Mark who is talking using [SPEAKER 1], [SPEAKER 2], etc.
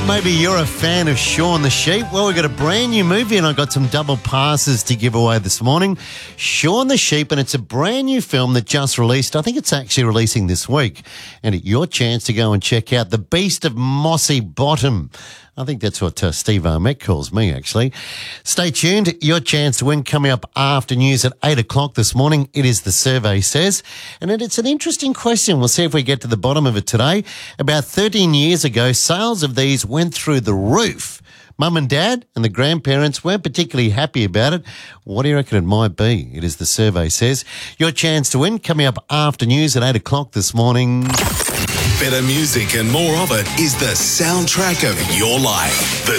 [SPEAKER 1] Maybe you're a fan of Shaun the Sheep. Well, we've got a brand new movie and I've got some double passes to give away this morning. Shaun the Sheep, and it's a brand new film that just released. I think it's actually releasing this week. And it's your chance to go and check out The Beast of Mossy Bottom. I think that's what Steve Armett calls me, actually. Stay tuned. Your chance to win coming up after news at 8 o'clock this morning. It is The Survey Says. And it's an interesting question. We'll see if we get to the bottom of it today. About 13 years ago, sales of these went through the roof. Mum and Dad and the grandparents weren't particularly happy about it. What do you reckon it might be? It is The Survey Says. Your chance to win coming up after news at 8 o'clock this morning.
[SPEAKER 2] Better music and more of it is the soundtrack of your life. The